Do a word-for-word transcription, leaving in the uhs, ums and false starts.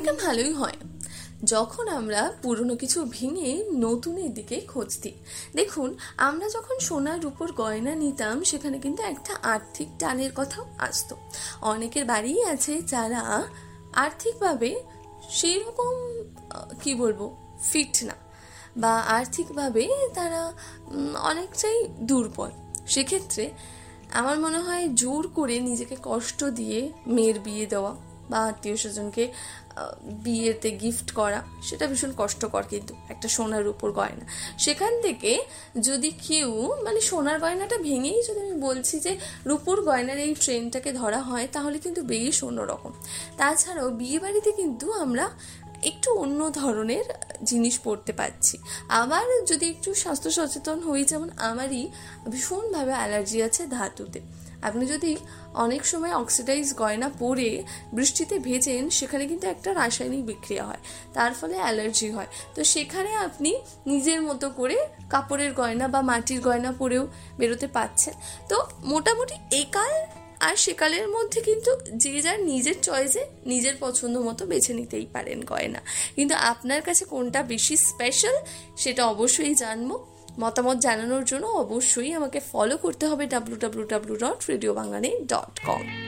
থেকে ভালোই হয় যখন আমরা পুরনো কিছু ভেঙে নতুনের দিকে খোঁজ দিই। দেখুন, আমরা যখন সোনার রূপোর গয়না নিতাম সেখানে কিন্তু একটা আর্থিক টানের কথাও আসতো। অনেকের বাড়িই আছে যারা আর্থিকভাবে সেই রকম কি বলবো ফিট না, বা আর্থিকভাবে তারা অনেকটাই দুর্বল। সেক্ষেত্রে আমার মনে হয় জোর করে নিজেকে কষ্ট দিয়ে মেয়ের বিয়ে দেওয়া বা আত্মীয় স্বজনকে বিয়েতে গিফট করা সেটা ভীষণ কষ্টকর। কিন্তু একটা সোনার উপর গয়না, সেখান থেকে যদি কেউ মানে সোনার গয়নাটা ভেঙেই যদি আমি বলছি যে রূপোর গয়নার এই ট্রেন্ডটাকে ধরা হয়, তাহলে কিন্তু বেশ অন্যরকম। তাছাড়াও বিয়ে বাড়িতে কিন্তু আমরা একটু অন্য ধরনের জিনিস পড়তে পারছি। আবার যদি একটু স্বাস্থ্য সচেতন হই, যেমন আমারই ভীষণভাবে অ্যালার্জি আছে ধাতুতে। আপনি যদি অনেক সময় অক্সিডাইজ গয়না পরে বৃষ্টিতে ভেজেন, সেখানে কিন্তু একটা রাসায়নিক বিক্রিয়া হয়, তার ফলে অ্যালার্জি হয়। তো সেখানে আপনি নিজের মতো করে কাপড়ের গয়না বা মাটির গয়না পরেও বেরোতে পারছেন। তো মোটামুটি একাল আর সেকালের মধ্যে কিন্তু যে যার নিজের চয়েসে নিজের পছন্দ মতো বেছে নিতেই পারেন গয়না। কিন্তু আপনার কাছে কোনটা বেশি স্পেশাল সেটা অবশ্যই জানবো। মতামত জানানোর জন্য অবশ্যই আমাকে ফলো করতে হবে W W W dot radio বাঙালি ডট কম।